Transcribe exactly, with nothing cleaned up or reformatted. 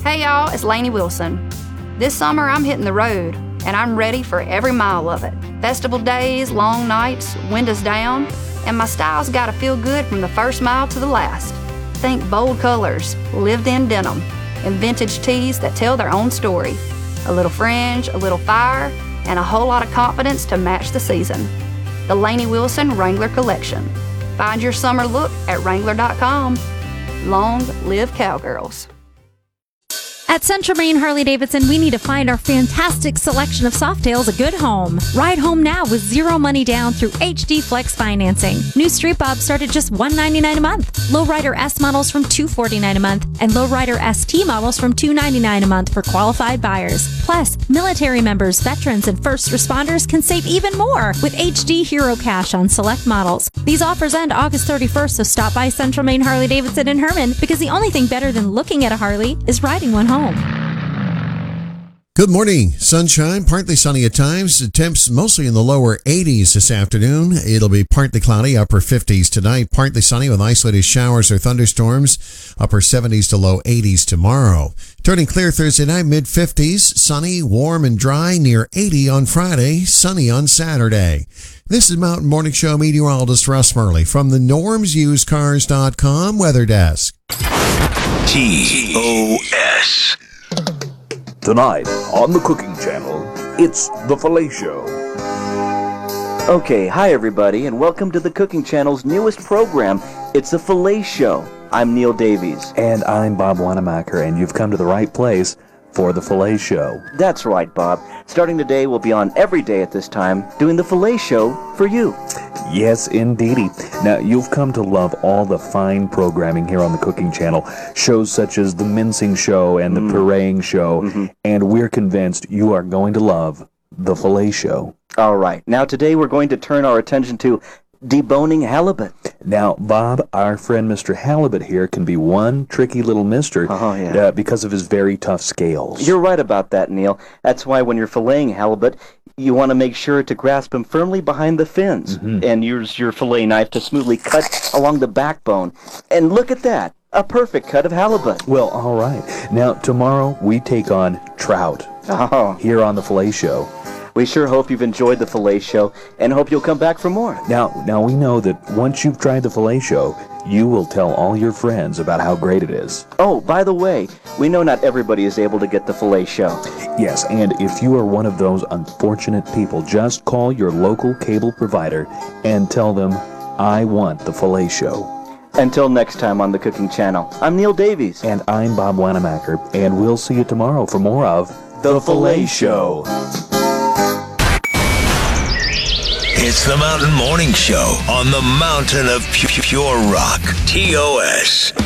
Hey y'all, it's Lainey Wilson. This summer I'm hitting the road, and I'm ready for every mile of it. Festival days, long nights, windows down, and my style's gotta feel good from the first mile to the last. Think bold colors, lived-in denim, and vintage tees that tell their own story. A little fringe, a little fire, and a whole lot of confidence to match the season. The Lainey Wilson Wrangler Collection. Find your summer look at Wrangler dot com. Long live cowgirls. At Central Maine Harley-Davidson, we need to find our fantastic selection of Softails a good home. Ride home now with zero money down through H D Flex financing. New Street Bobs start at just one hundred ninety-nine dollars a month. Lowrider S models from two hundred forty-nine dollars a month, and Lowrider S T models from two hundred ninety-nine dollars a month for qualified buyers. Plus, military members, veterans, and first responders can save even more with H D Hero Cash on select models. These offers end August thirty-first, so stop by Central Maine Harley-Davidson in Herman, because the only thing better than looking at a Harley is riding one home. Good morning. Sunshine, partly sunny at times. Temps mostly in the lower eighties this afternoon. It'll be partly cloudy, upper fifties tonight. Partly sunny with isolated showers or thunderstorms. Upper seventies to low eighties tomorrow. Turning clear Thursday night, mid fifties. Sunny, warm, and dry. Near eighty on Friday. Sunny on Saturday. This is Mountain Morning Show meteorologist Russ Murley from the norms used cars dot com weather desk. T O S Tonight on the Cooking Channel, it's The Filet Show. Okay, hi everybody, and welcome to the Cooking Channel's newest program, It's The Filet Show. I'm Neil Davies. And I'm Bob Wanamaker, and you've come to the right place for The Filet Show. That's right, Bob. Starting today, we'll be on every day at this time, doing The Filet Show for you. Yes, indeedy. Now, you've come to love all the fine programming here on the Cooking Channel. Shows such as The Mincing Show and The mm. Pureeing Show. Mm-hmm. And we're convinced you are going to love The Filet Show. All right. Now, today we're going to turn our attention to deboning halibut. Now, Bob, our friend Mister Halibut here can be one tricky little mister oh, yeah. uh, because of his very tough scales. You're right about that, Neil. That's why when you're filleting halibut, you want to make sure to grasp him firmly behind the fins mm-hmm. and use your fillet knife to smoothly cut along the backbone. And look at that, a perfect cut of halibut. Well, all right. Now, tomorrow we take on trout oh. here on the Filet Show. We sure hope you've enjoyed the Filet Show and hope you'll come back for more. Now, now we know that once you've tried the Filet Show, you will tell all your friends about how great it is. Oh, by the way, we know not everybody is able to get the Filet Show. Yes, and if you are one of those unfortunate people, just call your local cable provider and tell them, I want the Filet Show. Until next time on the Cooking Channel, I'm Neil Davies. And I'm Bob Wanamaker, and we'll see you tomorrow for more of The Filet Show. It's the Mountain Morning Show on the Mountain of Pure Rock. T O S